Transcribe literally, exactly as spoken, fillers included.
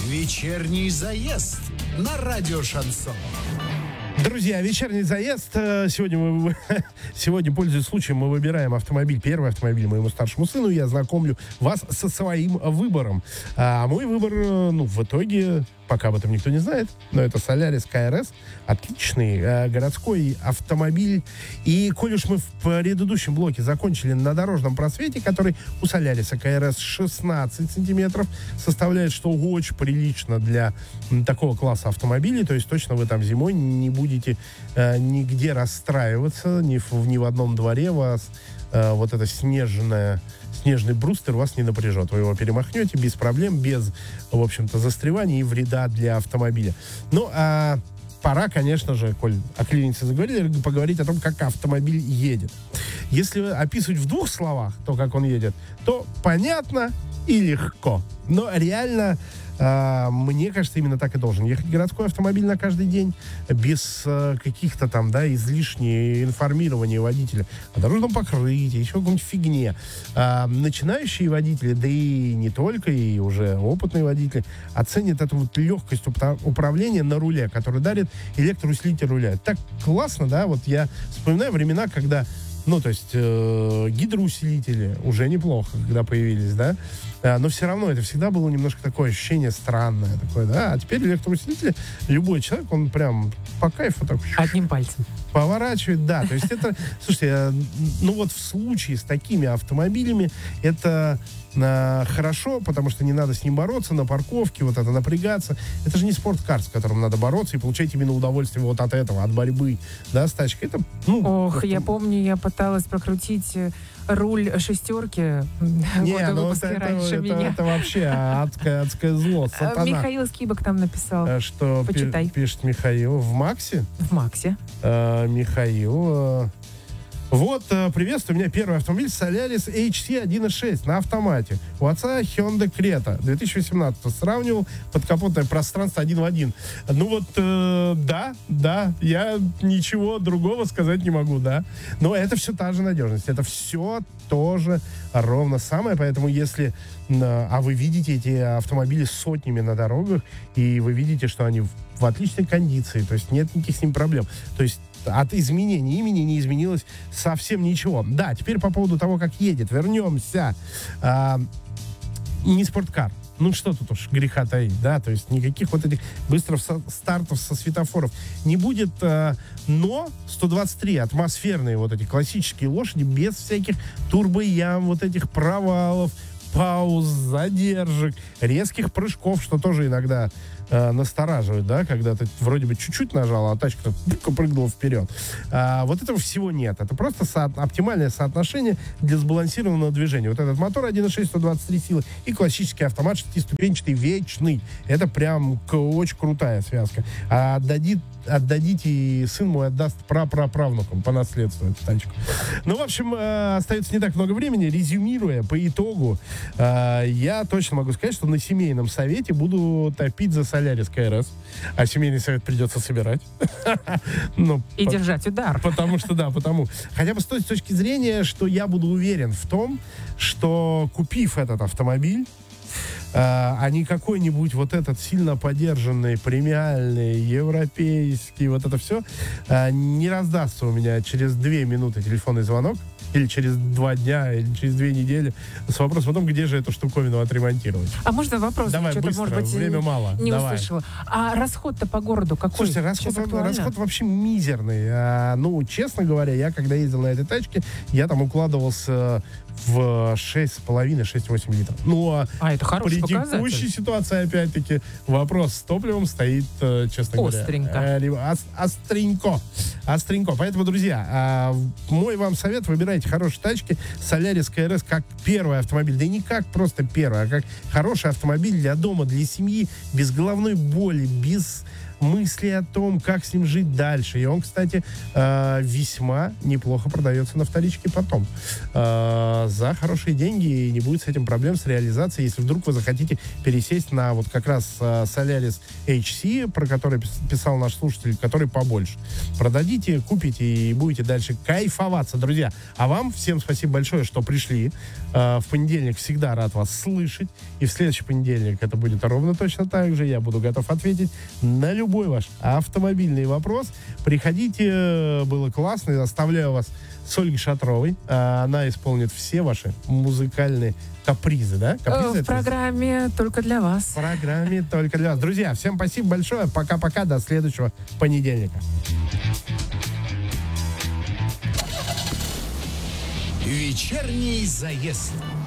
Вечерний заезд на радио Шансон. Друзья, вечерний заезд. Сегодня, мы, сегодня, пользуясь случаем, мы выбираем автомобиль, первый автомобиль моему старшему сыну. Я знакомлю вас со своим выбором. А мой выбор, ну, в итоге, пока об этом никто не знает, но это Solaris кей ар эс. Отличный э, городской автомобиль. И, коль уж мы в предыдущем блоке закончили на дорожном просвете, который у Solaris кей ар эс шестнадцать сантиметров, составляет, что очень прилично для м, такого класса автомобилей. То есть точно вы там зимой не будете э, нигде расстраиваться, ни в, ни в одном дворе вас э, вот это снежное... снежный брустер вас не напряжет. Вы его перемахнете без проблем, без, в общем-то, застревания и вреда для автомобиля. Ну, а пора, конечно же, коль о клинице заговорили, поговорить о том, как автомобиль едет. Если описывать в двух словах то, как он едет, то понятно и легко. Но реально... Uh, мне кажется, именно так и должен ехать городской автомобиль на каждый день, без uh, каких-то там, да, излишнего информирования водителя о дорожном покрытии, еще какой-нибудь фигне. Uh, начинающие водители, да и не только, и уже опытные водители, оценят эту вот легкость управления на руле, который дарит электроусилитель руля. Так классно, да, вот я вспоминаю времена, когда, ну, то есть э, гидроусилители уже неплохо, когда появились, да, а, но все равно это всегда было немножко такое ощущение странное, такое, да, а теперь электроусилители, любой человек, он прям по кайфу так... Одним пальцем. Поворачивает, да, то есть это, слушайте, ну вот в случае с такими автомобилями это а, хорошо, потому что не надо с ним бороться на парковке, вот это напрягаться. Это же не спорткар, с которым надо бороться и получать именно удовольствие вот от этого, от борьбы, да, с тачкой. Это, ну... Ох, я помню, я пыталась прокрутить руль шестерки не, года ну выпуска это, раньше это, меня. Это, это вообще адское, адское зло, сатана. Михаил Скибок там написал. Что почитай. Пи- пишет Михаил? В Максе? В Максе. Uh, Михаил... Uh... Вот, приветствую, у меня первый автомобиль Solaris эйч си один и шесть на автомате. У отца Hyundai Creta две тысячи восемнадцатого. Сравнивал подкапотное пространство один в один. Ну вот, э, да, да, я ничего другого сказать не могу, да. Но это все та же надежность, это все тоже ровно самое, поэтому если... А вы видите эти автомобили сотнями на дорогах, и вы видите, что они в, в отличной кондиции, то есть нет никаких с ним проблем. То есть от изменения имени не изменилось совсем ничего. Да, теперь по поводу того, как едет. Вернемся. А, не спорткар. Ну, что тут уж греха таить, да, то есть никаких вот этих быстрых со- стартов со светофоров не будет, а, но сто двадцать три атмосферные вот эти классические лошади без всяких турбоям, вот этих провалов, пауз, задержек, резких прыжков, что тоже иногда э, настораживает, да, когда ты вроде бы чуть-чуть нажал, а тачка прыгнула вперед. А, вот этого всего нет. Это просто со- оптимальное соотношение для сбалансированного движения. Вот этот мотор один и шесть, сто двадцать три силы и классический автомат шестиступенчатый, вечный. Это прям к- очень крутая связка. А отдадит отдадите, и сын мой отдаст прапраправнукам по наследству эту тачку. Ну, в общем, э, остается не так много времени. Резюмируя по итогу, э, я точно могу сказать, что на семейном совете буду топить за Solaris кей ар эс. А семейный совет придется собирать. И держать удар. Потому что, да, потому. Хотя бы с той точки зрения, что я буду уверен в том, что, купив этот автомобиль, а, а не какой-нибудь вот этот сильно подержанный, премиальный, европейский, вот это все, а, не раздастся у меня через две минуты телефонный звонок, или через два дня, или через две недели, с вопросом о том, где же эту штуковину отремонтировать. А можно вопрос? Давай, Что-то, быстро, может быть, время мало. Не Давай. услышала. А расход-то по городу какой? Слушайте, расход, Сейчас актуально? расход вообще мизерный. А, ну, честно говоря, я когда ездил на этой тачке, я там укладывался в шесть с половиной - шесть-восемь литров. Ну, а, а это хороший при показатель. текущей ситуации, опять-таки, вопрос с топливом стоит, честно Остренько. говоря. Э, ос- остренько. Остренько. Поэтому, друзья, а, мой вам совет: выбирайте хорошие тачки. Solaris кей ар эс как первый автомобиль. Да и не как просто первый, а как хороший автомобиль для дома, для семьи, без головной боли, без мысли о том, как с ним жить дальше. И он, кстати, э, весьма неплохо продается на вторичке потом. Э, за хорошие деньги, и не будет с этим проблем с реализацией, если вдруг вы захотите пересесть на вот как раз э, Solaris эйч си, про который писал наш слушатель, который побольше. Продадите, купите и будете дальше кайфоваться, друзья. А вам всем спасибо большое, что пришли. Э, в понедельник всегда рад вас слышать. И в следующий понедельник это будет ровно точно так же. Я буду готов ответить на любой ваш автомобильный вопрос. Приходите, было классно. Оставляю вас с Ольгой Шатровой. Она исполнит все ваши музыкальные капризы, да? Капризы в программе «Только для вас». В программе «Только для вас». Друзья, всем спасибо большое. Пока-пока. До следующего понедельника. Вечерний заезд.